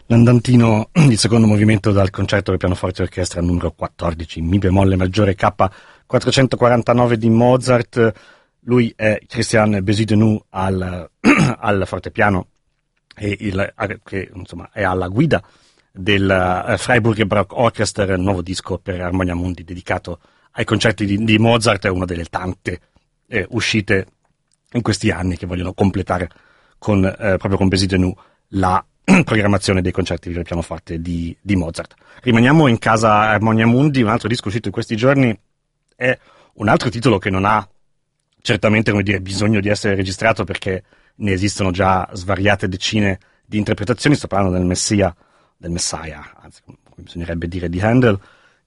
L'andantino, il secondo movimento dal concerto per pianoforte e orchestra numero 14, Mi bemolle maggiore K 449 di Mozart. Lui è Christian Bezudenou al fortepiano che insomma è alla guida del Freiburger Baroque Orchester, il nuovo disco per Harmonia Mundi dedicato ai concerti di Mozart. È una delle tante uscite in questi anni che vogliono completare proprio con Bezudenou la programmazione dei concerti per pianoforte di Mozart. Rimaniamo in casa Harmonia Mundi. Un altro disco uscito in questi giorni è un altro titolo che non ha certamente, come dire, bisogno di essere registrato, perché ne esistono già svariate decine di interpretazioni. Sto parlando del Messiah, anzi bisognerebbe dire di Handel.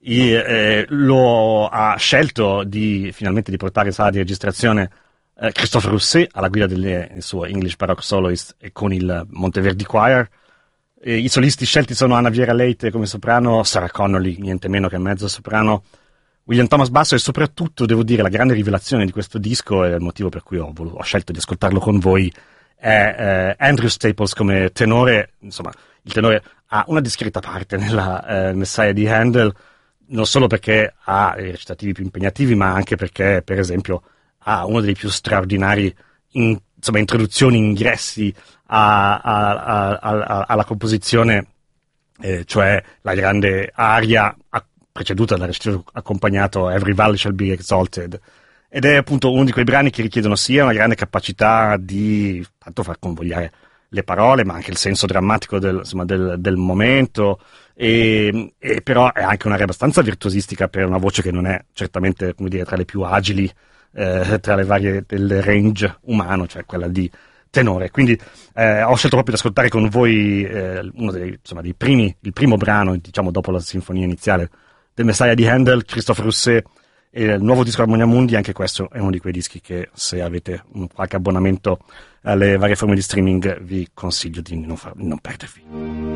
Lo ha scelto finalmente di portare in sala di registrazione Christophe Rousset alla guida del suo English Baroque Soloist e con il Monteverdi Choir. I solisti scelti sono Anna Viera Leite come soprano, Sarah Connolly niente meno che mezzo soprano, William Thomas basso, e soprattutto devo dire la grande rivelazione di questo disco, e il motivo per cui ho scelto di ascoltarlo con voi, è Andrew Staples come tenore. Insomma, il tenore ha una discreta parte nella Messiah di Handel, non solo perché ha i recitativi più impegnativi, ma anche perché, per esempio, ha uno dei più straordinari introduzioni, ingressi alla composizione, cioè la grande aria preceduta dal recitativo accompagnato Every Valley Shall Be Exalted, ed è appunto uno di quei brani che richiedono sia una grande capacità di tanto far convogliare le parole, ma anche il senso drammatico del momento, e però è anche un'area abbastanza virtuosistica per una voce che non è certamente, come dire, tra le più agili tra le varie del range umano, cioè quella di tenore. Quindi ho scelto proprio di ascoltare con voi uno dei primi, il primo brano, diciamo, dopo la sinfonia iniziale del Messiah di Handel, Christophe Rousset, e il nuovo disco Harmonia Mundi. Anche questo è uno di quei dischi che, se avete qualche abbonamento alle varie forme di streaming, vi consiglio di non perdervi.